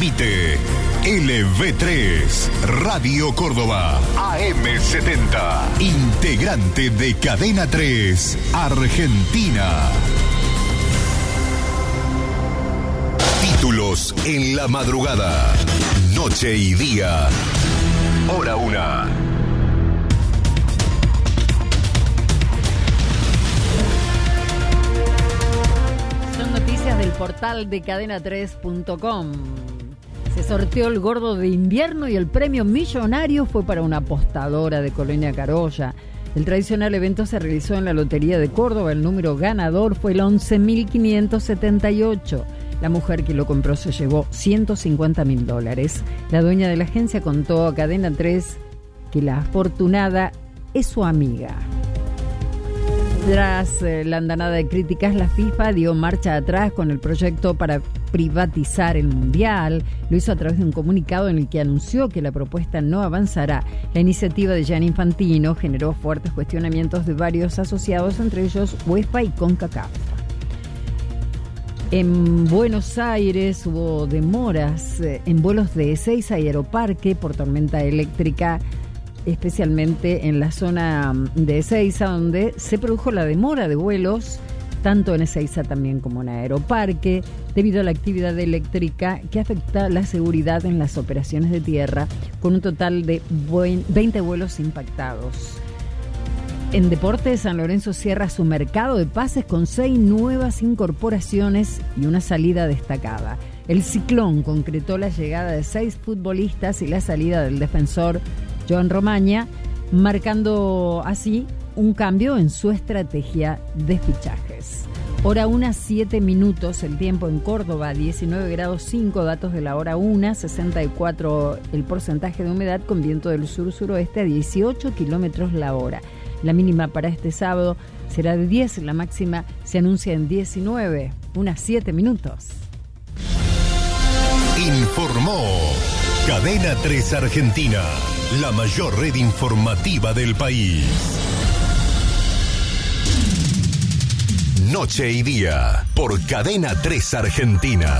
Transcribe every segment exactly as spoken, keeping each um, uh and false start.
Transmite L V tres, Radio Córdoba, A M setenta, integrante de Cadena tres, Argentina. Títulos en la madrugada, noche y día, hora una. Son noticias del portal de cadena tres punto com. Se sorteó el gordo de invierno y el premio millonario fue para una apostadora de Colonia Carolla. El tradicional evento se realizó en la Lotería de Córdoba. El número ganador fue el once mil quinientos setenta y ocho. La mujer que lo compró se llevó ciento cincuenta mil dólares. La dueña de la agencia contó a Cadena tres que la afortunada es su amiga. Tras eh, la andanada de críticas, la FIFA dio marcha atrás con el proyecto para privatizar el Mundial. Lo hizo a través de un comunicado en el que anunció que la propuesta no avanzará. La iniciativa de Gianni Infantino generó fuertes cuestionamientos de varios asociados, entre ellos UEFA y CONCACAF. En Buenos Aires hubo demoras eh, en vuelos de Ezeiza y Aeroparque por tormenta eléctrica, especialmente en la zona de Ezeiza, donde se produjo la demora de vuelos, tanto en Ezeiza también como en Aeroparque, debido a la actividad eléctrica que afecta la seguridad en las operaciones de tierra, con un total de veinte vuelos impactados. En deportes, San Lorenzo cierra su mercado de pases con seis nuevas incorporaciones y una salida destacada. El Ciclón concretó la llegada de seis futbolistas y la salida del defensor Joan Romaña, marcando así un cambio en su estrategia de fichajes. Hora una, siete minutos, el tiempo en Córdoba, diecinueve grados cinco, datos de la hora una, sesenta y cuatro el porcentaje de humedad con viento del sur-suroeste a dieciocho kilómetros la hora. La mínima para este sábado será de diez, la máxima se anuncia en diecinueve, unas siete minutos. Informó Cadena tres Argentina, la mayor red informativa del país. Noche y día, por Cadena tres Argentina.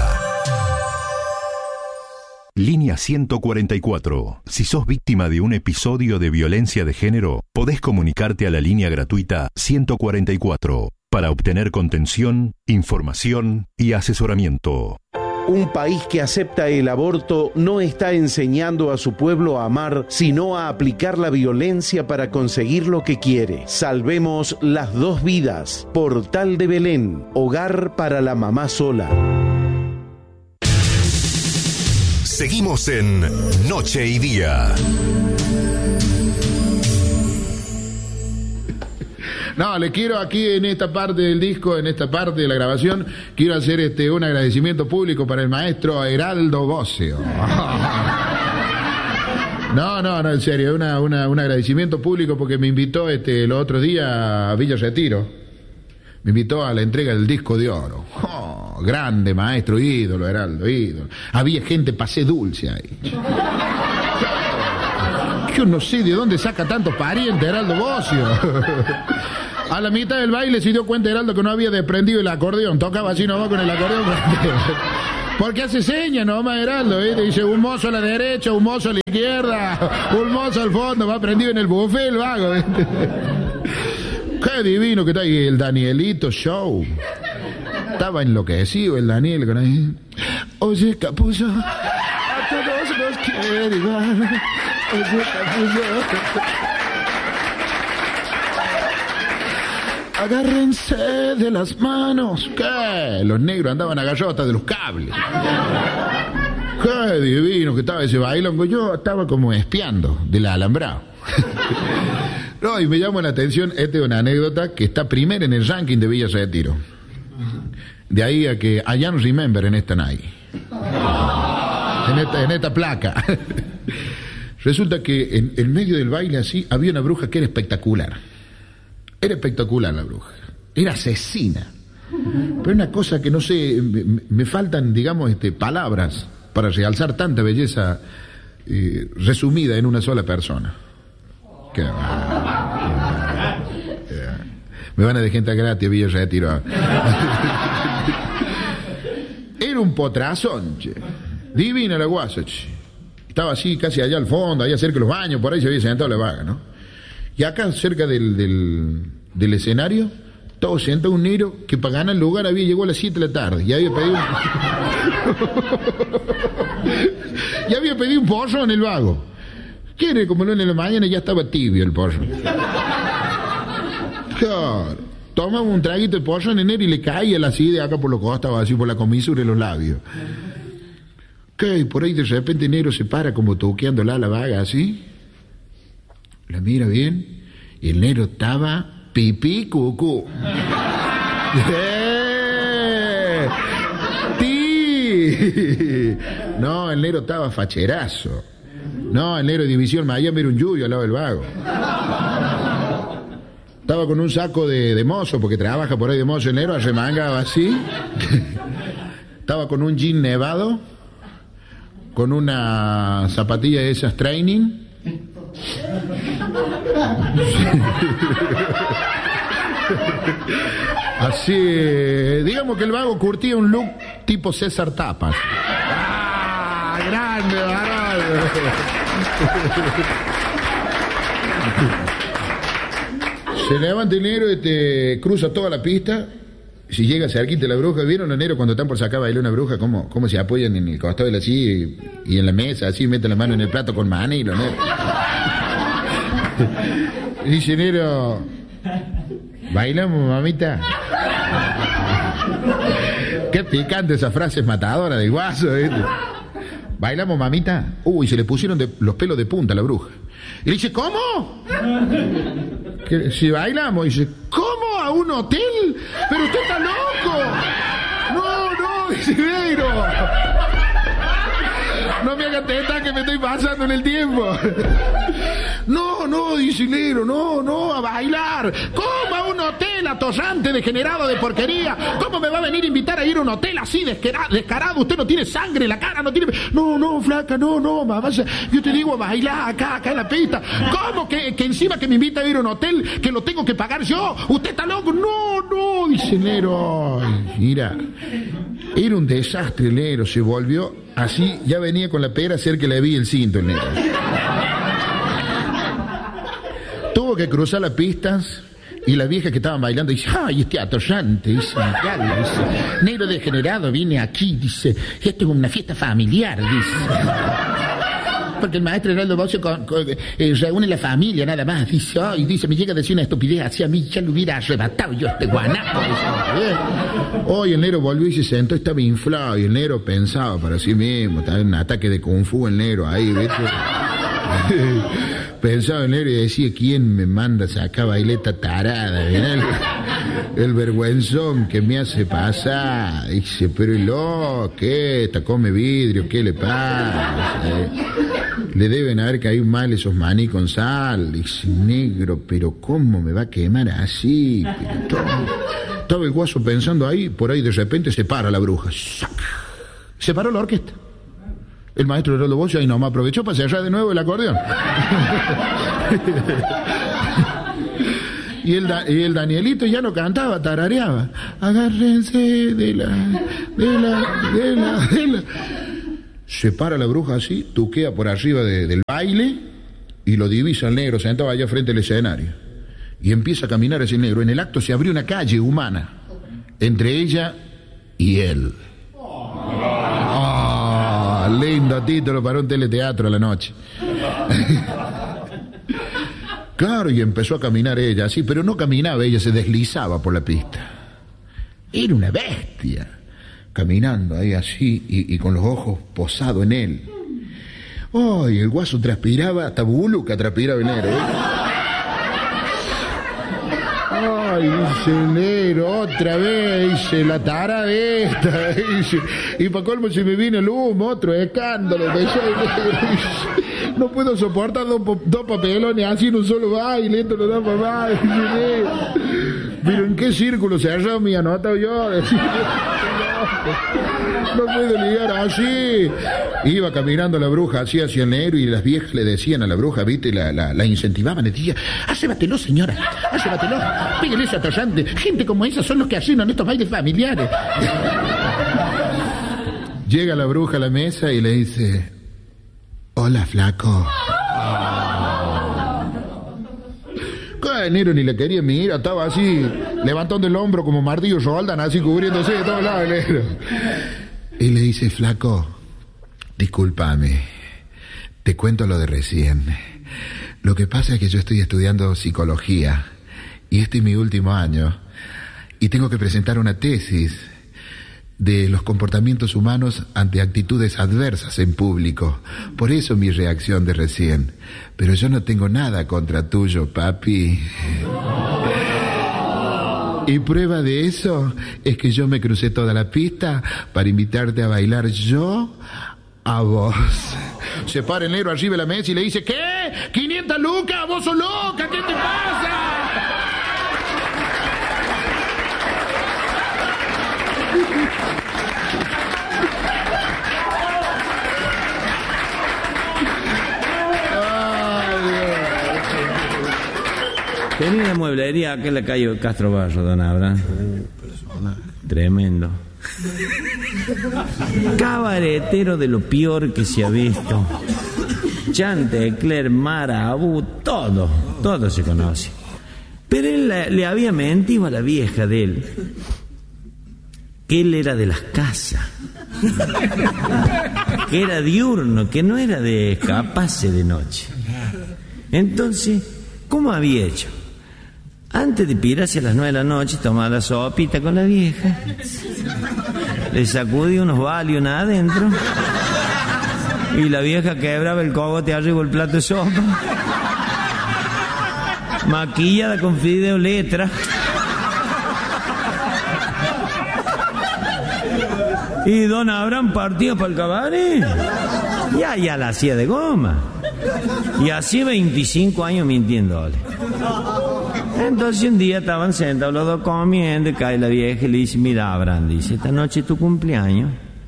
Línea ciento cuarenta y cuatro. Si sos víctima de un episodio de violencia de género, podés comunicarte a la línea gratuita ciento cuarenta y cuatro para obtener contención, información y asesoramiento. Un país que acepta el aborto no está enseñando a su pueblo a amar, sino a aplicar la violencia para conseguir lo que quiere. Salvemos las dos vidas. Portal de Belén, hogar para la mamá sola. Seguimos en Noche y Día. No, le quiero aquí en esta parte del disco, en esta parte de la grabación, quiero hacer este un agradecimiento público para el maestro Heraldo Bocio. No, no, no, en serio, una, una, un agradecimiento público porque me invitó este el otro día a Villa Retiro. Me invitó a la entrega del disco de oro. Oh, grande maestro, ídolo, Heraldo, ídolo. Había gente pasé dulce ahí. Yo no sé de dónde saca tantos parientes Heraldo Bocio. A la mitad del baile se dio cuenta Heraldo que no había desprendido el acordeón. Tocaba así nomás con el acordeón. Porque hace señas nomás Heraldo, ¿eh? Dice un mozo a la derecha, un mozo a la izquierda, un mozo al fondo, va prendido en el buffet el vago, ¿viste? Qué divino que está ahí el Danielito Show. Estaba enloquecido el Daniel con ahí. Oye, Capullo, a todos nos quiere igual. Oye, Capullo. Agárrense de las manos. ¿Qué? Los negros andaban agarrados hasta de los cables. Qué divino que estaba ese bailongo. Yo estaba como espiando del alambrado. No, y me llama la atención, esta es una anécdota que está primera en el ranking de Villa Retiro. De ahí a que I don't remember en esta night. En esta, en esta placa. Resulta que en, en medio del baile así había una bruja que era espectacular. Era espectacular la bruja. Era asesina. Pero una cosa que no sé, me, me faltan, digamos, este, palabras para realzar tanta belleza eh, resumida en una sola persona. Qué va. Me van a dejar gente gratis, Villa Retiro. Era un potrazón, che. Divina la guasa, che. Estaba así, casi allá al fondo, allá cerca de los baños, por ahí se había sentado la vaga, ¿no? Y acá, cerca del, del, del escenario, estaba sentado un negro que para ganar el lugar había llegado a las siete de la tarde. Y había pedido un... y había pedido un pollo en el vago. ¿Quiere? Como no en la mañana ya estaba tibio el pollo. Claro. Tomaba un traguito de pollo en enero y le caía la acidez acá por los costados, así por la comisura de los labios. ¿Qué? Y por ahí de repente enero se para como toqueándola a la vaga, así. La mira bien. Y el negro estaba pipí cucú. ¡Eh! ¡Ti! No, el negro estaba facherazo. No, el negro de División Miami era un lluvio al lado del vago. Estaba con un saco de, de mozo, porque trabaja por ahí de mozo el negro, arremangaba así. Estaba con un jean nevado, con una zapatilla de esas training. Así, digamos que el vago curtía un look tipo César Tapas. ¡Ah, grande, varón! Se levanta el negro y te cruza toda la pista. Si llega cerquita de la bruja, ¿vieron los negros cuando están por sacar a bailar una bruja? ¿Cómo, cómo se apoyan en el costado de la silla y, y en la mesa? Así meten la mano en el plato con maní y los negros. Dice negro, ¿bailamos, mamita? Qué picante esa frase es matadora del guaso, ¿viste? ¿Bailamos, mamita? Uy, se le pusieron de, los pelos de punta a la bruja. Y dice, ¿cómo? Que si bailamos, dice, ¿cómo? ¿A un hotel? ¡Pero usted está loco! No, no, dice negro. No me haga teta que me estoy pasando en el tiempo. No, no, dice negro, no, no, a bailar. ¿Cómo a un hotel atollante, degenerado de porquería? ¿Cómo me va a venir a invitar a ir a un hotel así descarado? Usted no tiene sangre en la cara, no tiene... No, no, flaca, no, no, mamá. Yo te digo a bailar acá, acá en la pista. ¿Cómo que, que encima que me invita a ir a un hotel que lo tengo que pagar yo? ¿Usted está loco? No, no, dice negro. Ay, mira, era un desastre el negro, se volvió así, ya venía con la pera cerca que le vi el cinto el negro. Tuvo que cruzar las pistas y las viejas que estaban bailando dice, ay, este atollante, dice, dice, negro degenerado viene aquí, dice, esto es una fiesta familiar, dice. Porque el maestro Heraldo Bocio con, con, eh, reúne la familia nada más, dice, ay, dice, me llega a decir una estupidez así, a mí ya lo hubiera arrebatado yo este guanaco. Hoy el negro volvió y se sentó, estaba inflado, y el negro pensaba para sí mismo, estaba en un ataque de kung fu el negro ahí, ¿viste? Pensaba el negro y decía, ¿quién me manda a sacar baileta tarada? El, el vergüenzón que me hace pasar. Dice, pero el loco, ¿qué? Está come vidrio, ¿qué le pasa? Le deben haber caído mal esos maní con sal. Dice, negro, pero ¿cómo me va a quemar así? Pero, estaba el guaso pensando ahí, por ahí de repente se para la bruja. Se paró la orquesta. El maestro Heraldo Bocio ahí nomás aprovechó para cerrar de nuevo el acordeón. y, el da, y el Danielito ya no cantaba, tarareaba. Agárrense de la, de la, de la, de la. Se para la bruja así, tuquea por arriba de, del baile y lo divisa el negro sentado allá frente al escenario. Y empieza a caminar ese negro. En el acto se abrió una calle humana entre ella y él. Lindo título para un teleteatro a la noche. Claro, y empezó a caminar ella así, pero no caminaba, ella se deslizaba por la pista. Era una bestia, caminando ahí así y, y con los ojos posados en él. Ay, el guaso transpiraba, hasta Buluca transpiraba en él, ¿eh? Ay, dice el negro, otra vez, dice, la tara de esta, dice, y para colmo se me vino el humo, otro escándalo, dice, no puedo soportar dos, dos papelones así en un solo baile, esto no da para más, dice, pero ¿en qué círculo cerrado me anotado yo? Dice, no puedo ligar así. Iba caminando la bruja así hacia el negro y las viejas le decían a la bruja, viste, la, la, la incentivaban, le decían, arrébatelo señora, arrébatelo, pégale ese atorrante, gente como esa son los que hacen estos bailes familiares. Llega la bruja a la mesa y le dice: hola, flaco. ¿Qué, negro? Ni le quería mirar, estaba así, levantando el hombro como martillo Roldan, así cubriéndose de todos lados, negro. Y le dice: flaco, discúlpame, te cuento lo de recién. Lo que pasa es que yo estoy estudiando psicología y este es mi último año y tengo que presentar una tesis de los comportamientos humanos ante actitudes adversas en público. Por eso mi reacción de recién. Pero yo no tengo nada contra tuyo, papi. Y prueba de eso es que yo me crucé toda la pista para invitarte a bailar yo a vos. Se para el negro arriba de la mesa y le dice: ¿qué? ¿quinientas lucas? ¿Vos sos loca? ¿Qué te pasa? Tenía una mueblería acá en la calle Castro Barro, don Abraham. Tremendo. Cabaretero de lo peor que se ha visto. Chantecler, Marabú, todo, todo se conoce. Pero él le, le había mentido a la vieja de él, que él era de las casas, que era diurno, que no era de escaparse de noche. Entonces, ¿cómo había hecho? Antes de pirarse a las nueve de la noche, tomaba la sopita con la vieja, le sacudía unos Valium adentro y la vieja quebraba el cogote arriba del plato de sopa, maquillada con fideo letra, y don Abraham partía para el cabaret. Ya, ya la hacía de goma. Y hacía veinticinco años mintiéndole. Entonces un día estaban sentados los dos comiendo y cae la vieja y le dice: mira, Abraham, dice, esta noche es tu cumpleaños.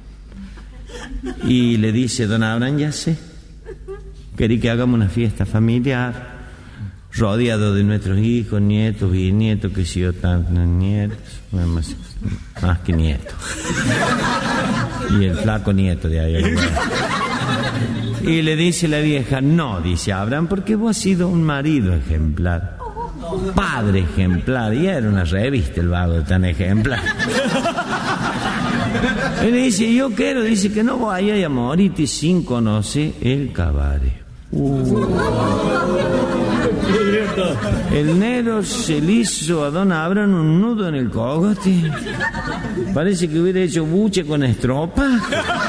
Y le dice don Abraham: ya sé, querí que hagamos una fiesta familiar, rodeado de nuestros hijos, nietos, bisnietos, que si yo tantos nietos, más, más que nietos. Y el flaco nieto de ahí. Y le dice la vieja: no, dice Abraham, porque vos has sido un marido ejemplar, padre ejemplar, y era una revista el vago tan ejemplar. Y le dice: yo quiero, dice, que no vaya a morirte sin conocer el cabaret. Uh. El negro se le hizo a don Abraham un nudo en el cogote. Parece que hubiera hecho buche con estropa.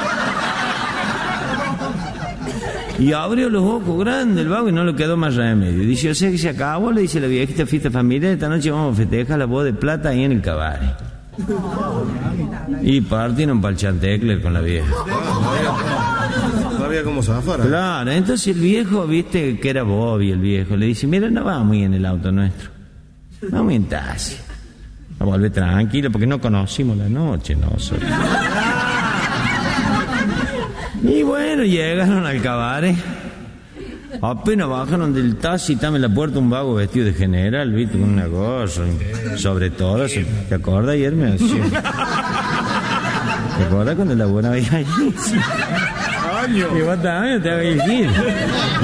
Y abrió los ojos grandes el vago y no le quedó más remedio. Dice: yo sé que se acabó, le dice la viejita, fiesta familiar, esta noche vamos a festejar la boda de plata ahí en el cabaret. Y partieron para el Chantecler con la vieja. No había como zafar. Claro, entonces el viejo, viste que era Bobby el viejo, le dice: mira, no vamos en el auto nuestro, vamos en taxi. A volver tranquilo porque no conocimos la noche nosotros. Y bueno, llegaron al cabaret. Apenas bajaron del taxi, estaba en la puerta un vago vestido de general, viste, con una gorra, sobre todo, ¿te acuerdas ayer? Me decía, ¿te acuerdas cuando laburaba ahí? Y vos también te vas a ir.